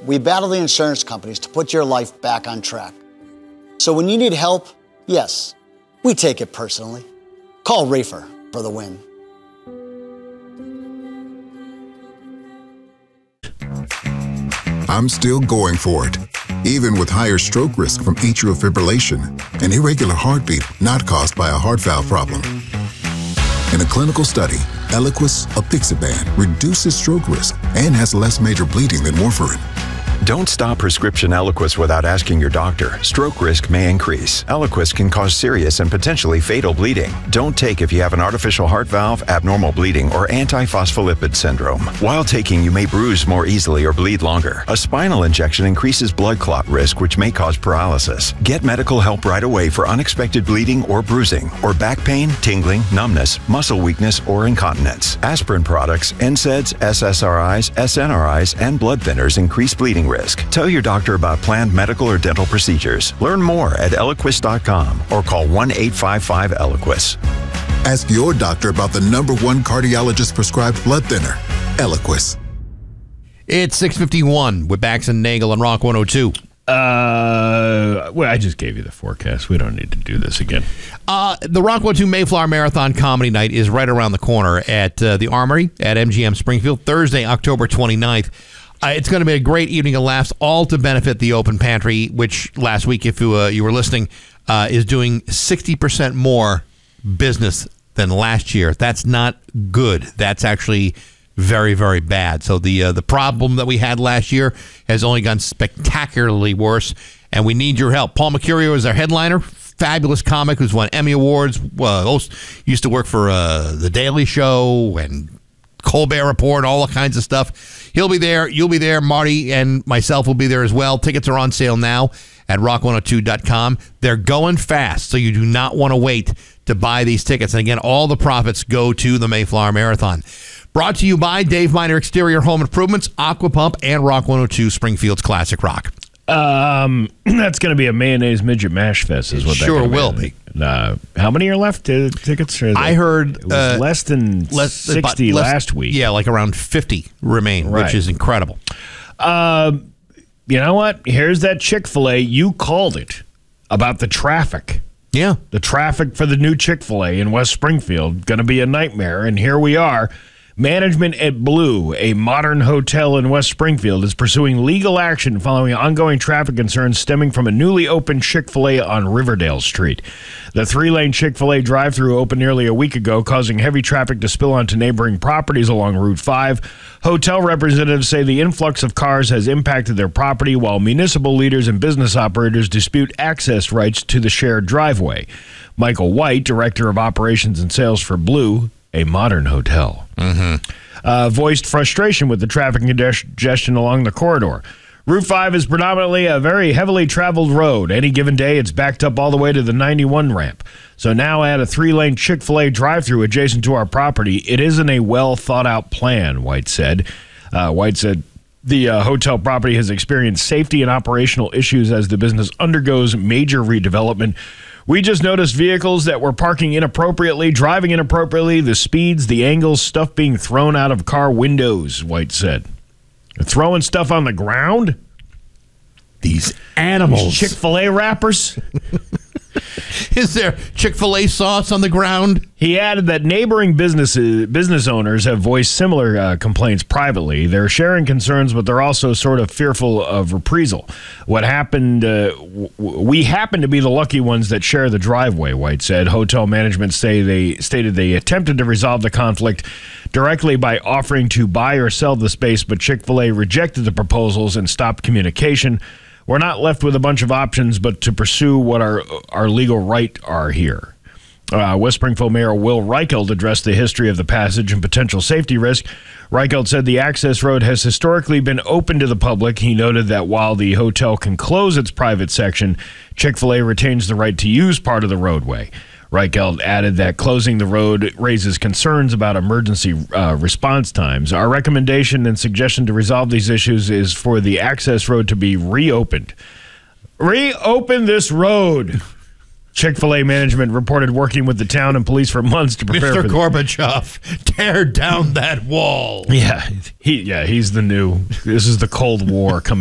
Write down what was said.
we battle the insurance companies to put your life back on track. So when you need help, yes, we take it personally. Call Rafer for the win. I'm still going for it, even with higher stroke risk from atrial fibrillation, an irregular heartbeat not caused by a heart valve problem. In a clinical study, Eliquis apixaban reduces stroke risk and has less major bleeding than warfarin. Don't stop prescription Eliquis without asking your doctor. Stroke risk may increase. Eliquis can cause serious and potentially fatal bleeding. Don't take if you have an artificial heart valve, abnormal bleeding, or antiphospholipid syndrome. While taking, you may bruise more easily or bleed longer. A spinal injection increases blood clot risk, which may cause paralysis. Get medical help right away for unexpected bleeding or bruising, or back pain, tingling, numbness, muscle weakness, or incontinence. Aspirin products, NSAIDs, SSRIs, SNRIs, and blood thinners increase bleeding risk. Tell your doctor about planned medical or dental procedures. Learn more at Eliquis.com or call 1-855-ELIQUIS. Ask your doctor about the #1 cardiologist prescribed blood thinner, Eliquis. It's 6:51 with Bax and Nagel on Rock 102. Well, I just gave you the forecast. We don't need to do this again. The Rock 102 Mayflower Marathon Comedy Night is right around the corner at the Armory at MGM Springfield, Thursday, October 29th. It's going to be a great evening of laughs, all to benefit the Open Pantry, which last week, if you were listening, is doing 60% more business than last year. That's not good. That's actually very, very bad. So the problem that we had last year has only gotten spectacularly worse, and we need your help. Paul Mercurio is our headliner, fabulous comic who's won Emmy Awards, used to work for The Daily Show and Colbert Report, all kinds of stuff. He'll be there. You'll be there. Marty and myself will be there as well. Tickets are on sale now at rock102.com. They're going fast, so you do not want to wait to buy these tickets. And again, all the profits go to the Mayflower Marathon. Brought to you by Dave Miner Exterior Home Improvements, Aqua Pump, and Rock 102 Springfield's Classic Rock. That's going to be a mayonnaise midget mash fest, is what that sure will be. How many are left? Tickets? I heard it was less than 60 last week. Yeah, like around 50 remain, right, which is incredible. You know what? Here's that Chick-fil-A. You called it about the traffic. Yeah. The traffic for the new Chick-fil-A in West Springfield, going to be a nightmare, and here we are. Management at Blue, a modern hotel in West Springfield, is pursuing legal action following ongoing traffic concerns stemming from a newly opened Chick-fil-A on Riverdale Street. The 3-lane Chick-fil-A drive-thru opened nearly a week ago, causing heavy traffic to spill onto neighboring properties along Route 5. Hotel representatives say the influx of cars has impacted their property, while municipal leaders and business operators dispute access rights to the shared driveway. Michael White, Director of Operations and Sales for Blue, a modern hotel, voiced frustration with the traffic congestion along the corridor. Route 5 is predominantly a very heavily traveled road. Any given day, it's backed up all the way to the 91 ramp. So now add a 3-lane Chick-fil-A drive-thru adjacent to our property. It isn't a well-thought-out plan, White said. White said the hotel property has experienced safety and operational issues as the business undergoes major redevelopment. We just noticed vehicles that were parking inappropriately, driving inappropriately, the speeds, the angles, stuff being thrown out of car windows, White said. They're throwing stuff on the ground? These animals. Chick-fil-A wrappers? Is there Chick-fil-A sauce on the ground? He added that neighboring business owners have voiced similar complaints privately. They're sharing concerns, but they're also sort of fearful of reprisal. What happened, we happen to be the lucky ones that share the driveway, White said. Hotel management stated they attempted to resolve the conflict directly by offering to buy or sell the space, but Chick-fil-A rejected the proposals and stopped communication. We're not left with a bunch of options but to pursue what our legal right are here. West Springfield Mayor Will Reichelt addressed the history of the passage and potential safety risk. Reichelt said the access road has historically been open to the public. He noted that while the hotel can close its private section, Chick-fil-A retains the right to use part of the roadway. Reichelt added that closing the road raises concerns about emergency response times. Our recommendation and suggestion to resolve these issues is for the access road to be reopened. Reopen this road. Chick-fil-A management reported working with the town and police for months to prepare Mr. Gorbachev, tear down that wall. Yeah, he's the new. This is the Cold War coming